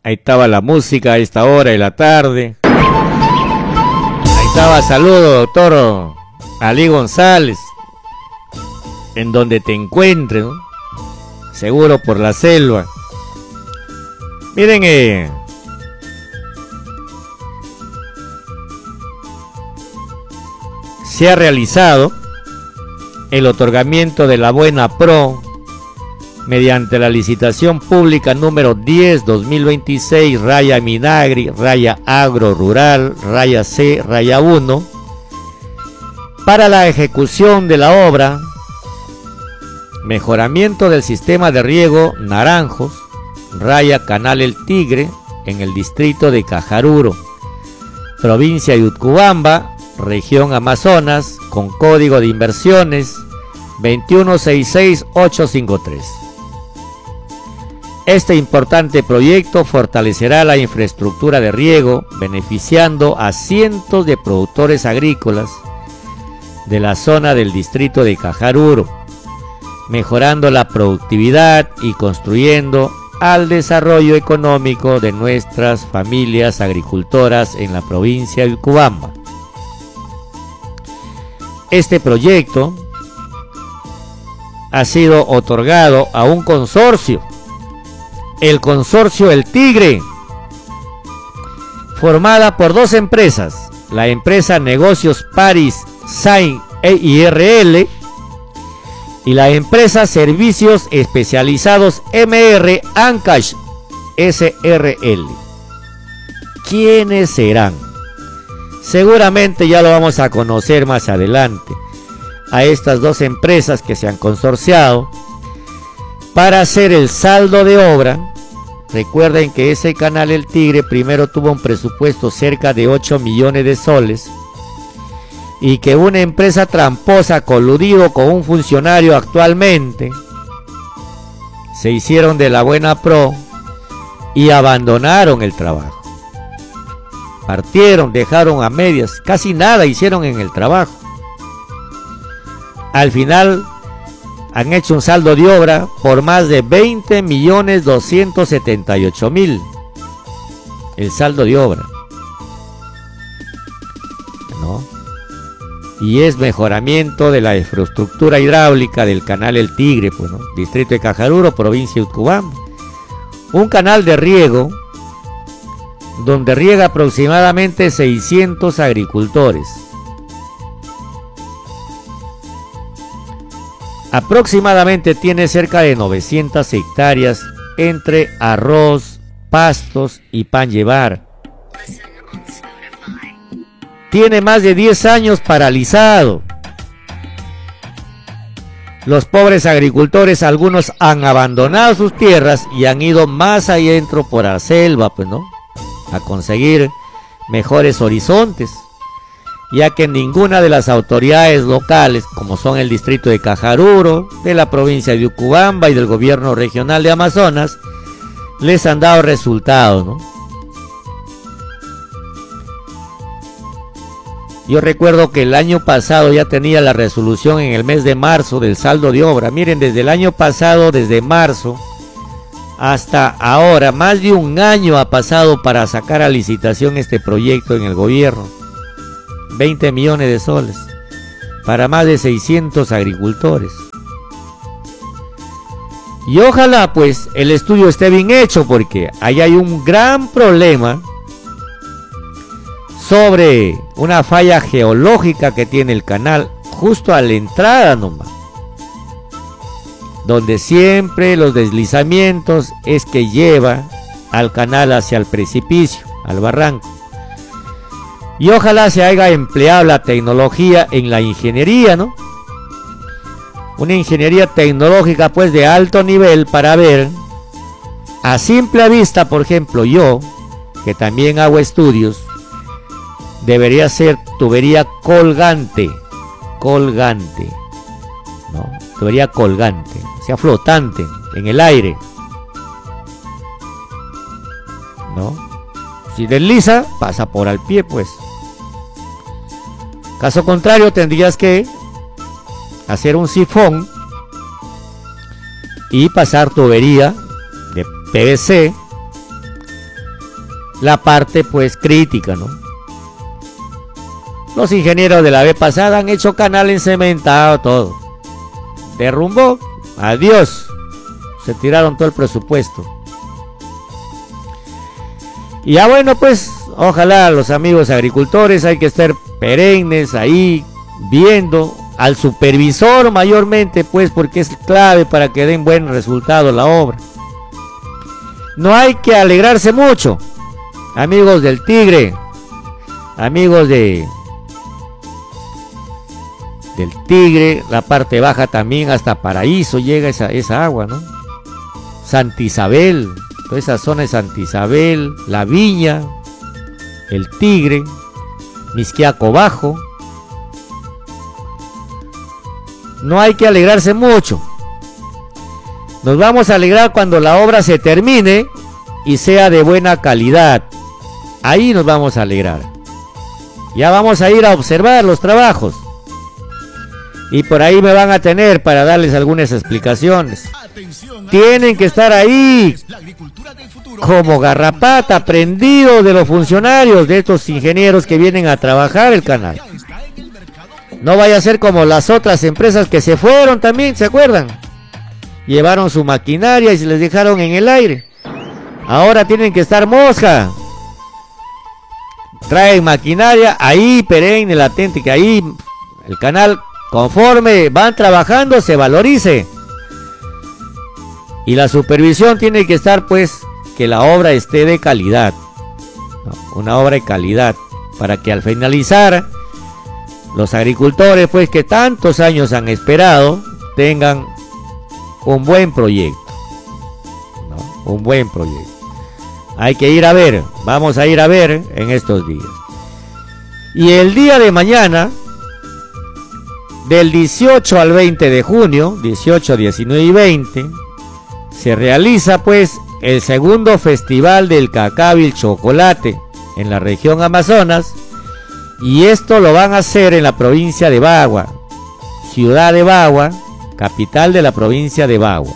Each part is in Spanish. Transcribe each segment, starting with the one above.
Ahí estaba la música a esta hora de la tarde. Ahí estaba, saludo, doctor Ali González. En donde te encuentres, ¿no? Seguro por la selva. Miren, se ha realizado el otorgamiento de la Buena Pro mediante la licitación pública número 10/2026, raya Minagri, raya Agro Rural, raya C, raya 1, para la ejecución de la obra mejoramiento del sistema de riego Naranjos, raya Canal El Tigre, en el distrito de Cajaruro, provincia de Utcubamba, región Amazonas, con código de inversiones 2166853. Este importante proyecto fortalecerá la infraestructura de riego, beneficiando a cientos de productores agrícolas de la zona del distrito de Cajaruro, mejorando la productividad y contribuyendo al desarrollo económico de nuestras familias agricultoras en la provincia de Utcubamba. Este proyecto ha sido otorgado a un consorcio, el Consorcio El Tigre, formada por dos empresas, la empresa Negocios Paris Sain IRL y la empresa Servicios Especializados MR Ancash SRL. ¿Quiénes serán? Seguramente ya lo vamos a conocer más adelante, a estas dos empresas que se han consorciado para hacer el saldo de obra. Recuerden que ese canal El Tigre primero tuvo un presupuesto cerca de 8 millones de soles y que una empresa tramposa coludido con un funcionario actualmente se hicieron de la Buena Pro y abandonaron el trabajo. Partieron, dejaron a medias, casi nada hicieron en el trabajo. Al final han hecho un saldo de obra por más de 20.278.000. El saldo de obra, ¿no? Y es mejoramiento de la infraestructura hidráulica del canal El Tigre, pues, ¿no? Distrito de Cajaruro, provincia de Utcubamba. Un canal de riego donde riega aproximadamente 600 agricultores. Aproximadamente tiene cerca de 900 hectáreas entre arroz, pastos y pan llevar. Tiene más de 10 años paralizado. Los pobres agricultores, algunos han abandonado sus tierras y han ido más adentro por la selva, pues, ¿no? A conseguir mejores horizontes, ya que ninguna de las autoridades locales, como son el distrito de Cajaruro, de la provincia de Utcubamba y del gobierno regional de Amazonas, les han dado resultados, ¿no? Yo recuerdo que el año pasado ya tenía la resolución en el mes de marzo del saldo de obra. Miren, desde el año pasado, desde marzo hasta ahora, más de un año ha pasado para sacar a licitación este proyecto en el gobierno. 20 millones de soles para más de 600 agricultores. Y ojalá pues el estudio esté bien hecho, porque ahí hay un gran problema sobre una falla geológica que tiene el canal justo a la entrada nomás, donde siempre los deslizamientos es que lleva al canal hacia el precipicio, al barranco. Y ojalá se haya empleado la tecnología en la ingeniería, ¿no? Una ingeniería tecnológica pues de alto nivel para ver a simple vista. Por ejemplo, yo, que también hago estudios, debería ser tubería colgante, ¿no? Tubería colgante, o sea, flotante en el aire, ¿no? Si desliza, pasa por al pie, pues. Caso contrario, tendrías que hacer un sifón y pasar tubería de PVC la parte pues crítica, ¿no? Los ingenieros de la vez pasada han hecho canal encementado, todo. Derrumbó, adiós. Se tiraron todo el presupuesto. Y ya bueno, pues, ojalá los amigos agricultores hay que estar perennes ahí, viendo al supervisor mayormente, pues, porque es clave para que den buen resultado la obra. No hay que alegrarse mucho, amigos del Tigre, amigos del Tigre, la parte baja también, hasta Paraíso llega esa agua, ¿no? Santa Isabel, toda esa zona de Santa Isabel, La Viña, el Tigre, Misquiaco Bajo. No hay que alegrarse mucho. Nos vamos a alegrar cuando la obra se termine y sea de buena calidad. Ahí nos vamos a alegrar. Ya vamos a ir a observar los trabajos. Y por ahí me van a tener para darles algunas explicaciones. Tienen que estar ahí como garrapata, prendido de los funcionarios, de estos ingenieros que vienen a trabajar el canal. No vaya a ser como las otras empresas que se fueron también, ¿se acuerdan? Llevaron su maquinaria y se les dejaron en el aire. Ahora tienen que estar mosca. Traen maquinaria ahí, perenne, latente, que ahí el canal, conforme van trabajando, se valorice. Y la supervisión tiene que estar, pues, que la obra esté de calidad, ¿no? Una obra de calidad, para que al finalizar, los agricultores, pues, que tantos años han esperado, tengan un buen proyecto, ¿no? Un buen proyecto. Hay que ir a ver, vamos a ir a ver en estos días. Y el día de mañana, del 18 al 20 de junio, 18, 19 y 20, se realiza pues el segundo festival del cacao y el chocolate en la región Amazonas, y esto lo van a hacer en la provincia de Bagua, ciudad de Bagua, capital de la provincia de Bagua.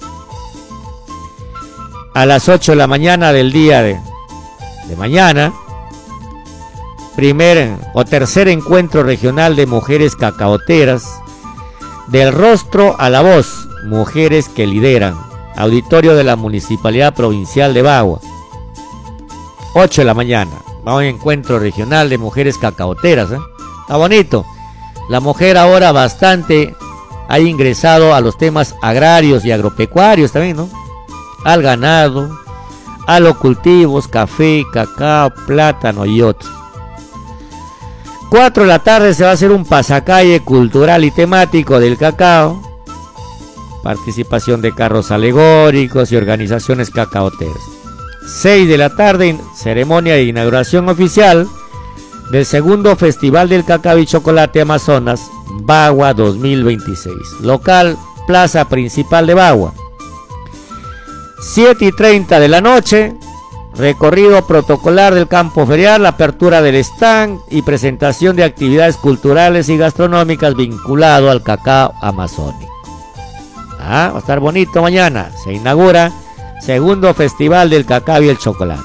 A las 8 de la mañana del día de mañana, primer o tercer encuentro regional de mujeres cacaoteras, del rostro a la voz, mujeres que lideran, auditorio de la Municipalidad Provincial de Bagua. 8 de la mañana, va un encuentro regional de mujeres cacaoteras, ¿eh? Está bonito. La mujer ahora bastante ha ingresado a los temas agrarios y agropecuarios también, ¿no? Al ganado, a los cultivos, café, cacao, plátano y otros. 4 de la tarde se va a hacer un pasacalle cultural y temático del cacao. Participación de carros alegóricos y organizaciones cacaoteras. 6 de la tarde, ceremonia de inauguración oficial del segundo Festival del Cacao y Chocolate Amazonas, Bagua 2026. Local, Plaza Principal de Bagua. 7 y 30 de la noche, recorrido protocolar del campo ferial, apertura del stand y presentación de actividades culturales y gastronómicas vinculado al cacao amazónico. Va a estar bonito mañana. Se inaugura segundo Festival del Cacao y el Chocolate.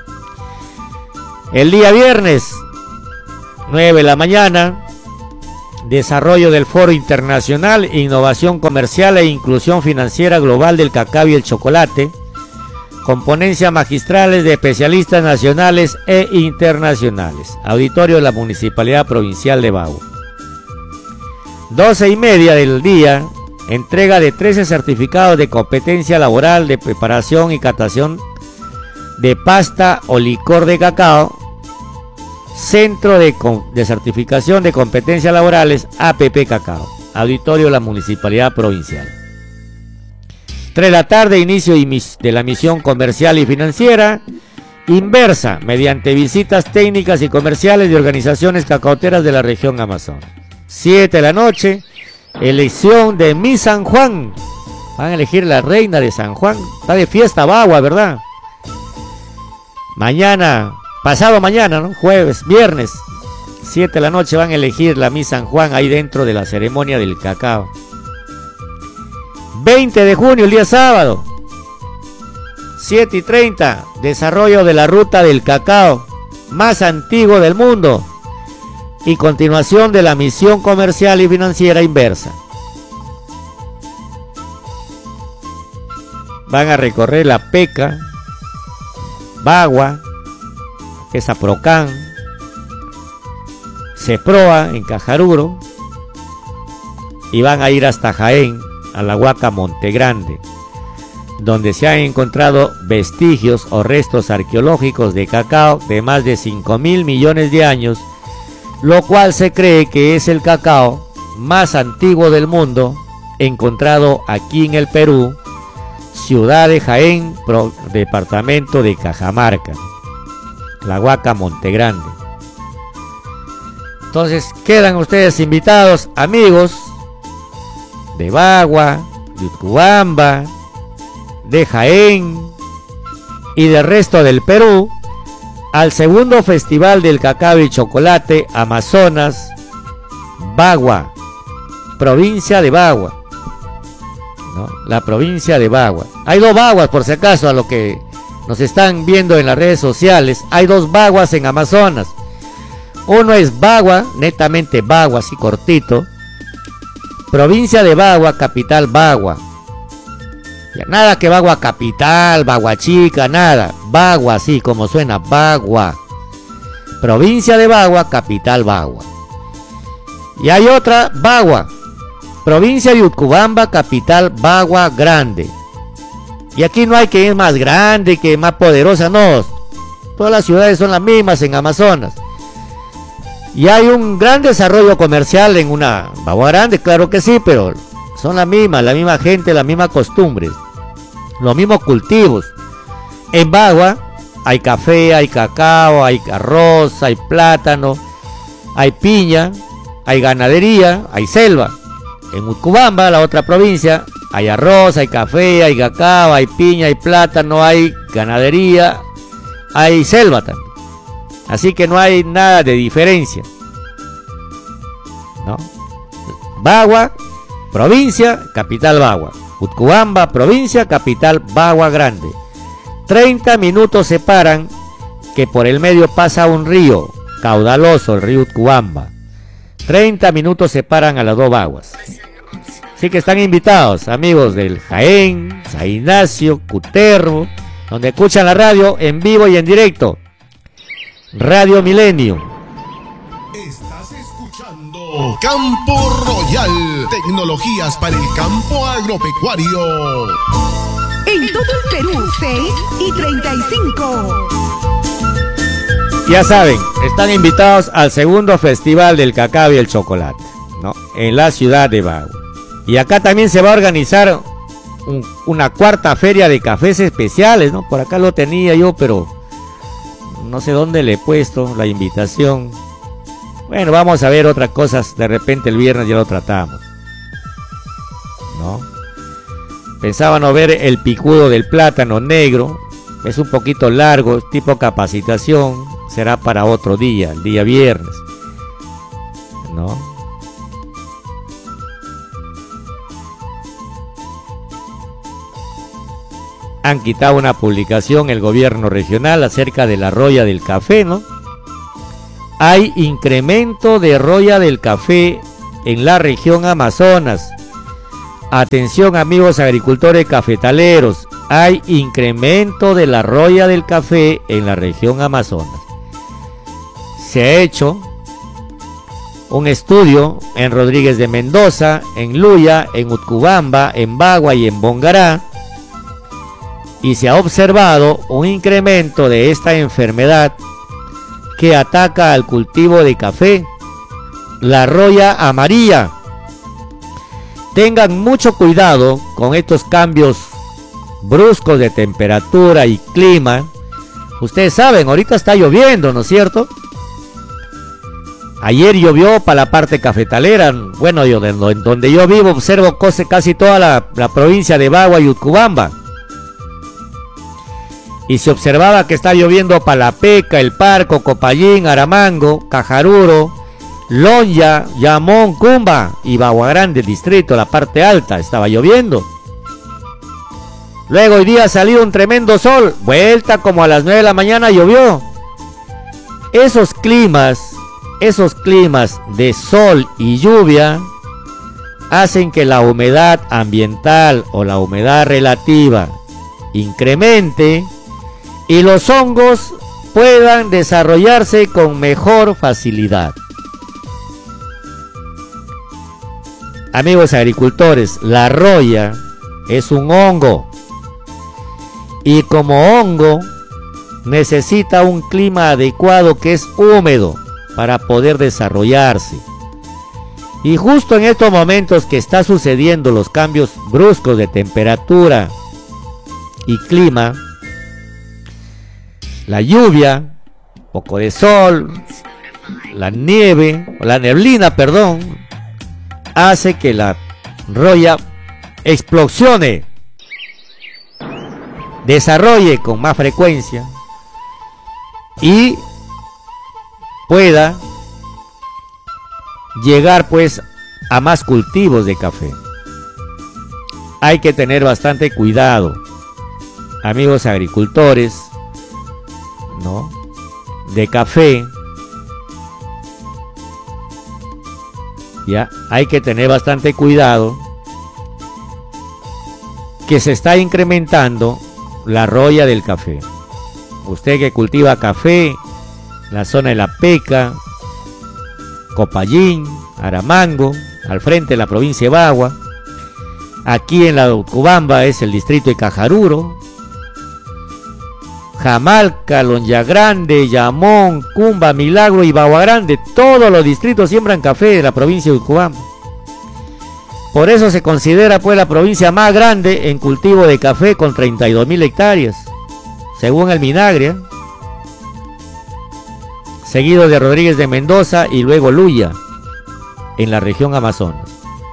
El día viernes, 9 de la mañana, desarrollo del Foro Internacional, Innovación Comercial e Inclusión Financiera Global del Cacao y el Chocolate, con ponencias magistrales de especialistas nacionales e internacionales. Auditorio de la Municipalidad Provincial de Bagua. 12 y media del día, entrega de 13 certificados de competencia laboral de preparación y catación de pasta o licor de cacao. Centro de Certificación de Competencias Laborales, APP Cacao. Auditorio de la Municipalidad Provincial. 3 de la tarde, inicio de la misión comercial y financiera inversa, mediante visitas técnicas y comerciales de organizaciones cacaoteras de la región Amazonas. 7 de la noche, elección de Miss San Juan. Van a elegir la reina de San Juan. Está de fiesta Bagua, ¿verdad? Mañana, pasado mañana, ¿no? Jueves, viernes, 7 de la noche van a elegir la Miss San Juan ahí dentro de la ceremonia del cacao. 20 de junio, el día sábado, 7:30, desarrollo de la ruta del cacao más antiguo del mundo y continuación de la misión comercial y financiera inversa. Van a recorrer la Peca, Bagua, que es Aprocán, Ceproa en Cajaruro, y van a ir hasta Jaén, a la Huaca Montegrande, donde se han encontrado vestigios o restos arqueológicos de cacao de más de 5.000 millones de años, lo cual se cree que es el cacao más antiguo del mundo, encontrado aquí en el Perú, ciudad de Jaén, departamento de Cajamarca, la Huaca Montegrande. Entonces quedan ustedes invitados, amigos de Bagua, de Utcubamba, de Jaén y del resto del Perú, al segundo Festival del Cacao y Chocolate Amazonas, Bagua, provincia de Bagua, ¿no? La provincia de Bagua. Hay dos Baguas, por si acaso, a lo que nos están viendo en las redes sociales. Hay dos Baguas en Amazonas. Uno es Bagua, netamente Bagua, así cortito. Provincia de Bagua, capital Bagua. Ya, nada que Bagua capital, Bagua chica, nada. Bagua, así como suena, Bagua. Provincia de Bagua, capital Bagua. Y hay otra, Bagua, provincia de Utcubamba, capital Bagua Grande. Y aquí no hay que ir más grande, que más poderosa, no. Todas las ciudades son las mismas en Amazonas. Y hay un gran desarrollo comercial en una Bagua Grande, claro que sí, pero son la misma gente, las mismas costumbres, los mismos cultivos. En Bagua hay café, hay cacao, hay arroz, hay plátano, hay piña, hay ganadería, hay selva. En Utcubamba, la otra provincia, hay arroz, hay café, hay cacao, hay piña, hay plátano, hay ganadería, hay selva también. Así que no hay nada de diferencia, ¿no? Bagua, provincia, capital Bagua. Utcubamba, provincia, capital Bagua Grande. 30 minutos separan, que por el medio pasa un río caudaloso, el río Utcubamba. 30 minutos separan a las dos Baguas. Así que están invitados, amigos del Jaén, San Ignacio, Cutervo, donde escuchan la radio en vivo y en directo. Radio Milenio. Estás escuchando Campo Royal, tecnologías para el campo agropecuario. En todo el Perú, 6:35. Ya saben, están invitados al segundo Festival del Cacao y el Chocolate, ¿no? En la ciudad de Bagua. Y acá también se va a organizar una cuarta feria de cafés especiales, ¿no? Por acá lo tenía yo, pero no sé dónde le he puesto la invitación. Bueno, vamos a ver otras cosas, de repente el viernes ya lo tratamos, ¿no? Pensaba no ver el picudo del plátano negro, es un poquito largo, tipo capacitación, será para otro día, el día viernes, ¿no? Han quitado una publicación el gobierno regional acerca de la roya del café, ¿no? Hay incremento de roya del café en la región Amazonas. Atención, amigos agricultores cafetaleros, hay incremento de la roya del café en la región Amazonas. Se ha hecho un estudio en Rodríguez de Mendoza, en Luya, en Utcubamba, en Bagua y en Bongará, y se ha observado un incremento de esta enfermedad que ataca al cultivo de café, la roya amarilla. Tengan mucho cuidado con estos cambios bruscos de temperatura y clima. Ustedes saben, ahorita está lloviendo, ¿no es cierto? Ayer llovió para la parte cafetalera. Bueno, yo donde yo vivo observo casi toda la provincia de Bagua y Utcubamba. Y se observaba que está lloviendo para La Peca, El Parco, Copayín, Aramango, Cajaruro, Lonya, Yamón, Cumba y Bagua Grande, el distrito, la parte alta, estaba lloviendo. Luego hoy día ha salido un tremendo sol, vuelta como a las 9 de la mañana llovió. Esos climas de sol y lluvia hacen que la humedad ambiental o la humedad relativa incremente y los hongos puedan desarrollarse con mejor facilidad. Amigos agricultores, la roya es un hongo y como hongo necesita un clima adecuado que es húmedo para poder desarrollarse. Y justo en estos momentos que está sucediendo los cambios bruscos de temperatura y clima, la lluvia, poco de sol, la nieve, o la neblina, perdón, hace que la roya explosione, desarrolle con más frecuencia y pueda llegar pues a más cultivos de café. Hay que tener bastante cuidado, amigos agricultores, ¿no?, de café. Ya, hay que tener bastante cuidado que se está incrementando la roya del café. Usted que cultiva café en la zona de La Peca, Copayín, Aramango, al frente de la provincia de Bagua, aquí en la Utcubamba es el distrito de Cajaruro, Jamalca, Lonja Grande, Yamón, Cumba, Milagro y Bagua Grande, todos los distritos siembran café de la provincia de Utcubamba. Por eso se considera pues la provincia más grande en cultivo de café con 32.000 hectáreas, según el Minagria, seguido de Rodríguez de Mendoza y luego Luya, en la región Amazonas.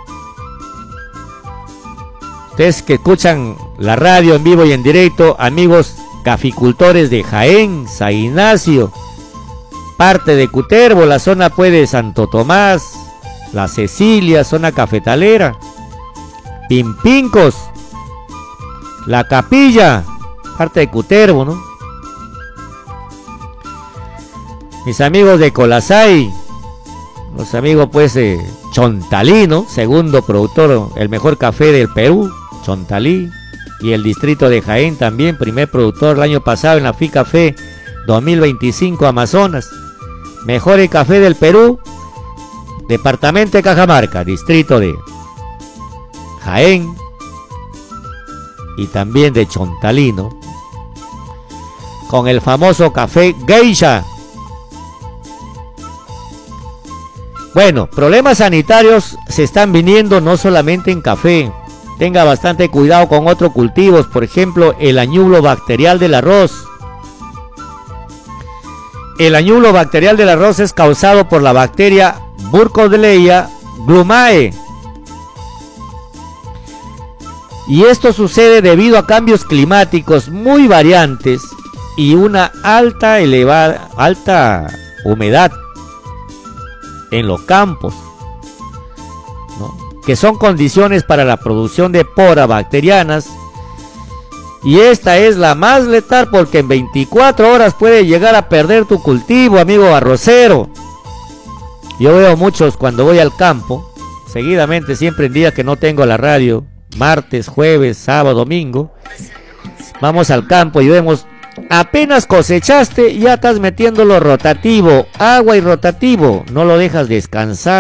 Ustedes que escuchan la radio en vivo y en directo, amigos caficultores de Jaén, San Ignacio, parte de Cutervo, la zona pues de Santo Tomás, La Cecilia, zona cafetalera, Pimpincos, La Capilla, parte de Cutervo, ¿no? Mis amigos de Colasay, los amigos pues de Chontalí, ¿no?, segundo productor, el mejor café del Perú, Chontalí, y el distrito de Jaén también, primer productor el año pasado en la FICAFE 2025 Amazonas. Mejor el café del Perú, departamento de Cajamarca, distrito de Jaén y también de Chontalí, ¿no?, con el famoso café Geisha. Bueno, problemas sanitarios se están viniendo no solamente en café. Tenga bastante cuidado con otros cultivos, por ejemplo, el añulo bacterial del arroz. El añulo bacterial del arroz es causado por la bacteria Burkholderia glumae. Y esto sucede debido a cambios climáticos muy variantes y una alta humedad en los campos, ¿no?, que son condiciones para la producción de esporas bacterianas, y esta es la más letal porque en 24 horas puede llegar a perder tu cultivo, amigo arrocero. Yo veo muchos cuando voy al campo, seguidamente, siempre en días que no tengo la radio, martes, jueves, sábado, domingo, vamos al campo y vemos, apenas cosechaste, ya estás metiéndolo rotativo, agua y rotativo, no lo dejas descansar.